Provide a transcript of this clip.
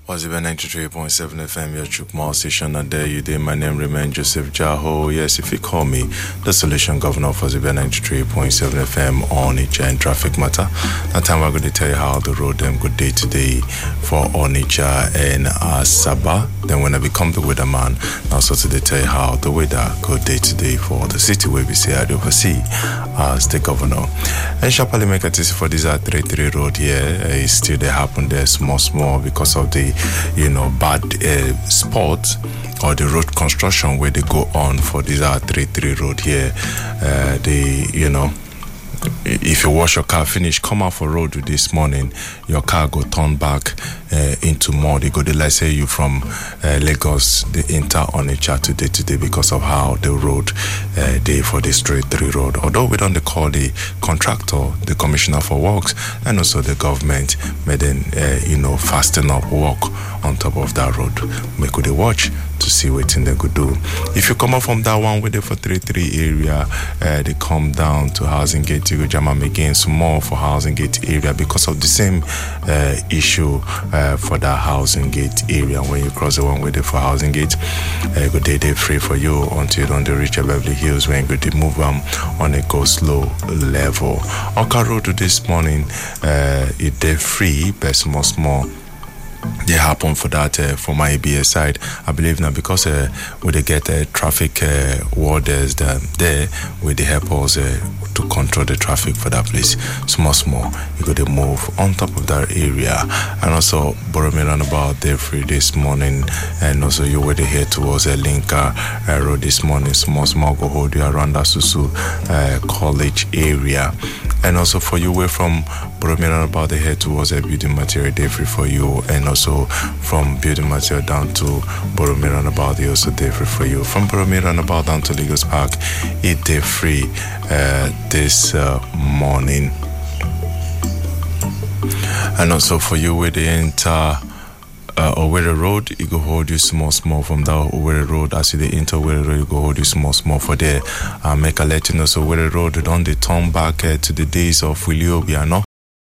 Ozibe 93.7 FM, your Chukma station, and there you did. My name remains Joseph Jaho. Yes, if you call me the solution governor of Ozibe 93.7 FM on Onitsha and traffic matter. That time we're going to tell you how the road them good day today for Onitsha and Asaba. Then when I become the weatherman, also today tell you how the weather good day today for the city where we say I oversee as the governor. And Shapali make a test for this 33 road here. It's still they happen there small because of the bad spots or the road construction where they go on for this 33 road here. If you wash your car finish, come out for road this morning, your car go turn back into mud. You go to, let's say you from Lagos, the enter Onitsha today because of how the road day for the straight 3 road. Although we don't call the contractor, the commissioner for works, and also the government made them fasten up work on top of that road. We could watch to see what they could do. If you come up from that one with the 433 area, they come down to Housing Gate, you go jam them again some more for Housing Gate area because of the same issue for that Housing Gate area. When you cross the one with the for Housing Gate, go day free for you until you don't reach Beverly Hills when you go to move on a go slow level. Oka Road this morning, it day free, but small. They happen for that for my ABS side. I believe now because we they get traffic warders there where they help us to control the traffic for that place. Small, you got to move on top of that area. And also Boromir roundabout there free this morning, and also you were here towards Linka Road this morning. Small go hold you around that Susu College area. And also for you, we're from Boromir roundabout they head towards a building material day free for you, and also from building material down to Boromir roundabout they also day free for you. From Boromir roundabout down to Lagos Park, it day free this morning. And also for you where they enter Owerri Road, you go hold you small from that Owerri Road. As you enter Owerri Road, you go hold you small for there. Make a let you know, so Owerri Road don't they turn back to the days of Willie Obiano.